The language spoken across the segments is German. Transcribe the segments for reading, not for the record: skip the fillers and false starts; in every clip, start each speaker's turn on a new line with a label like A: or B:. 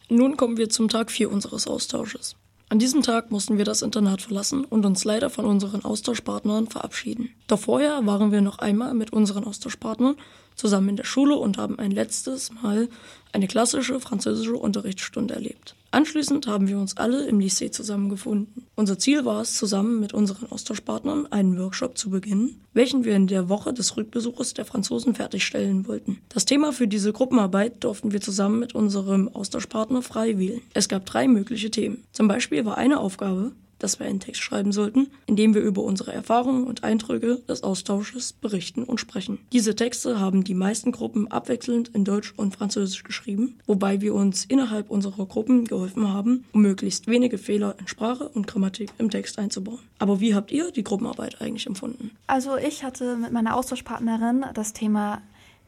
A: Nun kommen wir zum Tag 4 unseres Austausches. An diesem Tag mussten wir das Internat verlassen und uns leider von unseren Austauschpartnern verabschieden. Doch vorher waren wir noch einmal mit unseren Austauschpartnern zusammen in der Schule und haben ein letztes Mal eine klassische französische Unterrichtsstunde erlebt. Anschließend haben wir uns alle im Lycée zusammengefunden. Unser Ziel war es, zusammen mit unseren Austauschpartnern einen Workshop zu beginnen, welchen wir in der Woche des Rückbesuches der Franzosen fertigstellen wollten. Das Thema für diese Gruppenarbeit durften wir zusammen mit unserem Austauschpartner frei wählen. Es gab 3 mögliche Themen. Zum Beispiel war eine Aufgabe, dass wir einen Text schreiben sollten, in dem wir über unsere Erfahrungen und Eindrücke des Austausches berichten und sprechen. Diese Texte haben die meisten Gruppen abwechselnd in Deutsch und Französisch geschrieben, wobei wir uns innerhalb unserer Gruppen geholfen haben, um möglichst wenige Fehler in Sprache und Grammatik im Text einzubauen. Aber wie habt ihr die Gruppenarbeit eigentlich empfunden?
B: Also ich hatte mit meiner Austauschpartnerin das Thema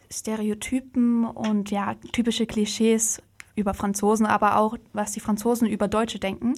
B: Stereotypen und typische Klischees über Franzosen, aber auch, was die Franzosen über Deutsche denken.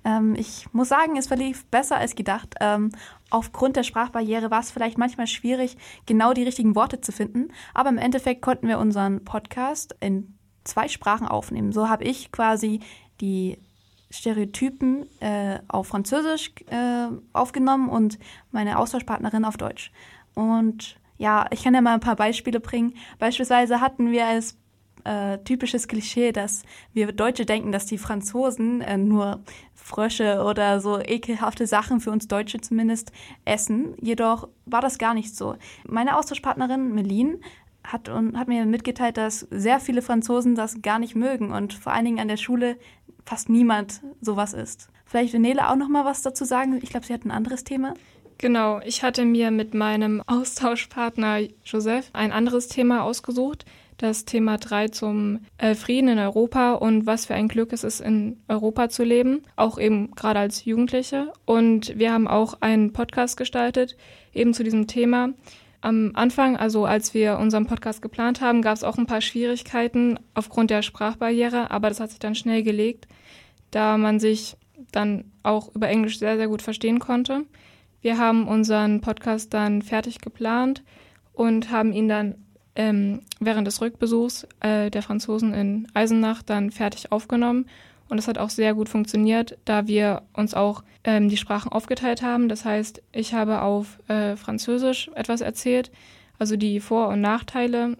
B: Ich muss sagen, es verlief besser als gedacht. Aufgrund der Sprachbarriere war es vielleicht manchmal schwierig, genau die richtigen Worte zu finden, aber im Endeffekt konnten wir unseren Podcast in 2 Sprachen aufnehmen. So habe ich quasi die Stereotypen auf Französisch aufgenommen und meine Austauschpartnerin auf Deutsch. Und ja, ich kann ja mal ein paar Beispiele bringen. Beispielsweise hatten wir als typisches Klischee, dass wir Deutsche denken, dass die Franzosen nur Frösche oder so ekelhafte Sachen für uns Deutsche zumindest essen. Jedoch war das gar nicht so. Meine Austauschpartnerin Meline hat mir mitgeteilt, dass sehr viele Franzosen das gar nicht mögen und vor allen Dingen an der Schule fast niemand sowas isst. Vielleicht will Nele auch noch mal was dazu sagen. Ich glaube, sie hat ein anderes Thema.
C: Genau, ich hatte mir mit meinem Austauschpartner Joseph ein anderes Thema ausgesucht. Das Thema 3 zum Frieden in Europa und was für ein Glück es ist, in Europa zu leben, auch eben gerade als Jugendliche. Und wir haben auch einen Podcast gestaltet, eben zu diesem Thema. Am Anfang, also als wir unseren Podcast geplant haben, gab es auch ein paar Schwierigkeiten aufgrund der Sprachbarriere, aber das hat sich dann schnell gelegt, da man sich dann auch über Englisch sehr, sehr gut verstehen konnte. Wir haben unseren Podcast dann fertig geplant und haben ihn dann während des Rückbesuchs der Franzosen in Eisenach dann fertig aufgenommen. Und das hat auch sehr gut funktioniert, da wir uns auch die Sprachen aufgeteilt haben. Das heißt, ich habe auf Französisch etwas erzählt, also die Vor- und Nachteile.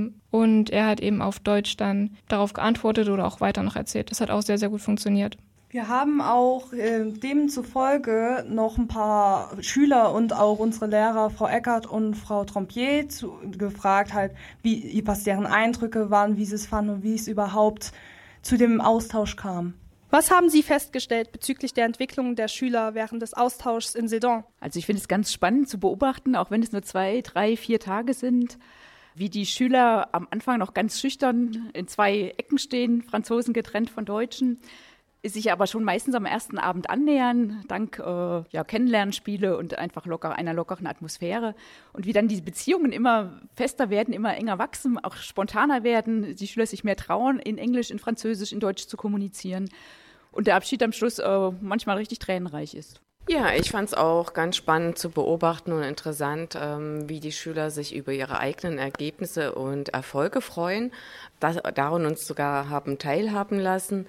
C: Und er hat eben auf Deutsch dann darauf geantwortet oder auch weiter noch erzählt. Das hat auch sehr, sehr gut funktioniert.
D: Wir haben auch demzufolge noch ein paar Schüler und auch unsere Lehrer, Frau Eckert und Frau Trompier, gefragt, halt, was deren Eindrücke waren, wie sie es fanden und wie es überhaupt zu dem Austausch kam.
E: Was haben Sie festgestellt bezüglich der Entwicklung der Schüler während des Austauschs in Sedan?
F: Also ich finde es ganz spannend zu beobachten, auch wenn es nur 2, 3, 4 Tage sind, wie die Schüler am Anfang noch ganz schüchtern in 2 Ecken stehen, Franzosen getrennt von Deutschen, sich aber schon meistens am ersten Abend annähern, dank Kennenlernspiele und einfach einer lockeren Atmosphäre. Und wie dann die Beziehungen immer fester werden, immer enger wachsen, auch spontaner werden, die Schüler sich mehr trauen, in Englisch, in Französisch, in Deutsch zu kommunizieren. Und der Abschied am Schluss manchmal richtig tränenreich ist.
G: Ja, ich fand es auch ganz spannend zu beobachten und interessant, wie die Schüler sich über ihre eigenen Ergebnisse und Erfolge freuen, daran uns sogar haben teilhaben lassen.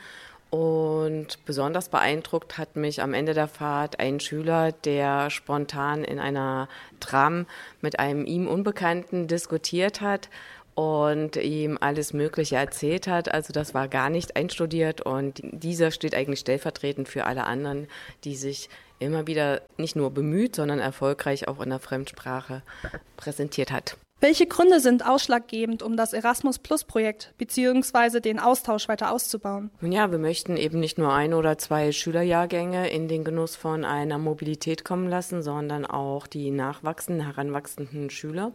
G: Und besonders beeindruckt hat mich am Ende der Fahrt ein Schüler, der spontan in einer Tram mit einem ihm Unbekannten diskutiert hat und ihm alles Mögliche erzählt hat. Also das war gar nicht einstudiert und dieser steht eigentlich stellvertretend für alle anderen, die sich immer wieder nicht nur bemüht, sondern erfolgreich auch in der Fremdsprache präsentiert hat.
E: Welche Gründe sind ausschlaggebend, um das Erasmus-Plus-Projekt bzw. den Austausch weiter auszubauen?
G: Nun ja, wir möchten eben nicht nur 1 oder 2 Schülerjahrgänge in den Genuss von einer Mobilität kommen lassen, sondern auch die heranwachsenden Schüler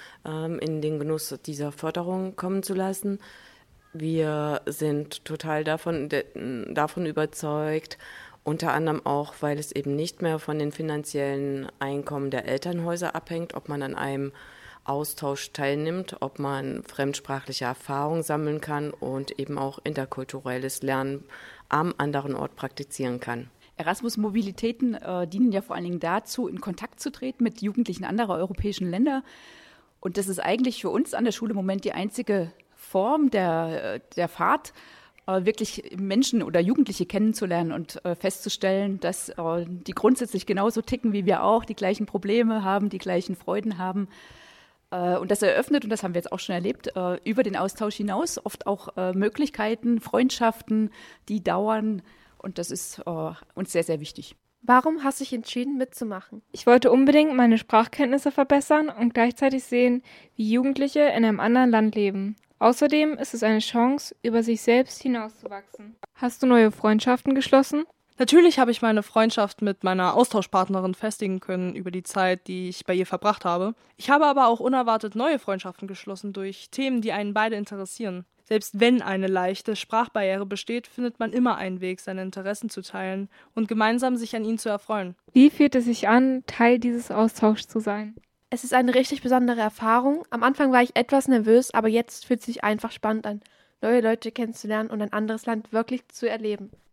G: in den Genuss dieser Förderung kommen zu lassen. Wir sind total davon überzeugt, unter anderem auch, weil es eben nicht mehr von den finanziellen Einkommen der Elternhäuser abhängt, ob man an einem Austausch teilnimmt, ob man fremdsprachliche Erfahrungen sammeln kann und eben auch interkulturelles Lernen am anderen Ort praktizieren kann.
F: Erasmus-Mobilitäten dienen ja vor allen Dingen dazu, in Kontakt zu treten mit Jugendlichen anderer europäischen Länder. Und das ist eigentlich für uns an der Schule im Moment die einzige Form der Fahrt, wirklich Menschen oder Jugendliche kennenzulernen und festzustellen, dass die grundsätzlich genauso ticken wie wir auch, die gleichen Probleme haben, die gleichen Freuden haben. Und das eröffnet, und das haben wir jetzt auch schon erlebt, über den Austausch hinaus oft auch Möglichkeiten, Freundschaften, die dauern. Und das ist uns sehr, sehr wichtig.
H: Warum hast du dich entschieden, mitzumachen?
C: Ich wollte unbedingt meine Sprachkenntnisse verbessern und gleichzeitig sehen, wie Jugendliche in einem anderen Land leben. Außerdem ist es eine Chance, über sich selbst hinauszuwachsen. Hast du neue Freundschaften geschlossen?
I: Natürlich habe ich meine Freundschaft mit meiner Austauschpartnerin festigen können über die Zeit, die ich bei ihr verbracht habe. Ich habe aber auch unerwartet neue Freundschaften geschlossen durch Themen, die einen beide interessieren. Selbst wenn eine leichte Sprachbarriere besteht, findet man immer einen Weg, seine Interessen zu teilen und gemeinsam sich an ihnen zu erfreuen.
C: Wie fühlt es sich an, Teil dieses Austauschs zu sein?
H: Es ist eine richtig besondere Erfahrung. Am Anfang war ich etwas nervös, aber jetzt fühlt es sich einfach spannend an, neue Leute kennenzulernen und ein anderes Land wirklich zu erleben.